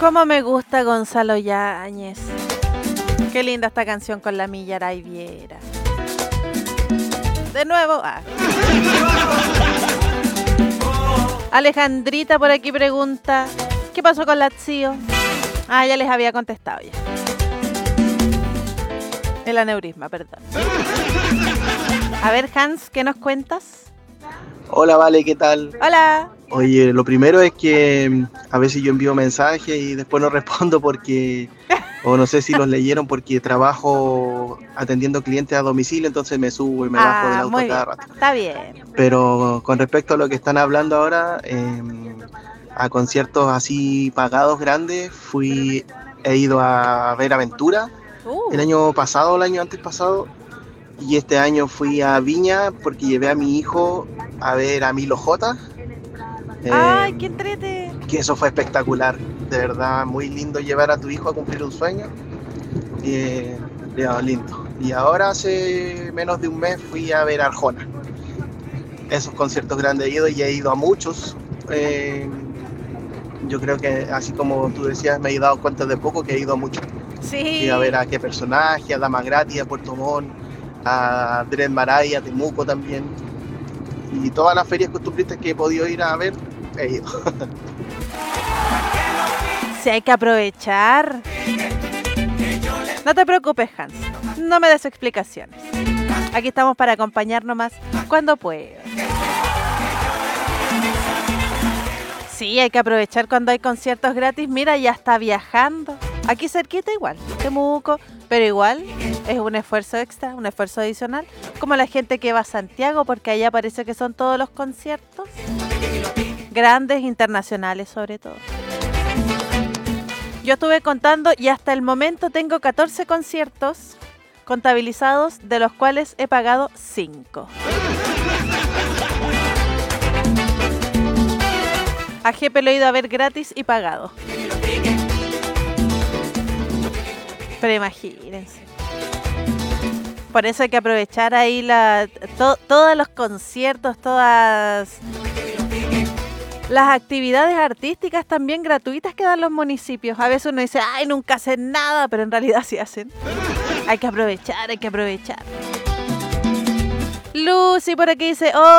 Cómo me gusta Gonzalo Yáñez. Qué linda esta canción con la Millaray Viera. De nuevo. Alejandrita por aquí pregunta, ¿qué pasó con la Tzio? Ya les había contestado ya. El aneurisma, perdón. A ver, Hans, ¿qué nos cuentas? Hola, Vale, ¿qué tal? Hola. Oye, lo primero es que a veces yo envío mensajes y después no respondo porque, o no sé si los leyeron porque trabajo atendiendo clientes a domicilio, entonces me subo y me bajo del auto muy cada bien. rato. Está bien. Pero con respecto a lo que están hablando ahora, a conciertos así pagados grandes, he ido a ver Aventura el año pasado, el año antes pasado, y este año fui a Viña porque llevé a mi hijo a ver a Milo J. ¡Ay, qué entrete! Que eso fue espectacular, de verdad, muy lindo llevar a tu hijo a cumplir un sueño. Lindo. Y ahora hace menos de un mes fui a ver a Arjona. Esos conciertos grandes he ido a muchos. Yo creo que así como tú decías, me he dado cuenta de poco que he ido a muchos. Sí. Fui a ver a Qué Personaje, a Dama Gratis, a Puerto Montt, a Dred Maray, a Temuco también. Y todas las ferias costumbristas que he podido ir a ver, he ido. Sí, hay que aprovechar. No te preocupes, Hans. No me des explicaciones. Aquí estamos para acompañar nomás cuando puedas. Sí, hay que aprovechar cuando hay conciertos gratis. Mira, ya está viajando. Aquí cerquita igual, Temuco, pero igual es un esfuerzo extra, un esfuerzo adicional. Como la gente que va a Santiago, porque allá parece que son todos los conciertos. Grandes, internacionales sobre todo. Yo estuve contando y hasta el momento tengo 14 conciertos contabilizados, de los cuales he pagado 5. A Jepe lo he ido a ver gratis y pagado. Pero imagínense. Por eso hay que aprovechar ahí todos los conciertos, todas las actividades artísticas también gratuitas que dan los municipios. A veces uno dice, ay, nunca hacen nada, pero en realidad sí hacen. Hay que aprovechar, hay que aprovechar. Lucy por aquí dice,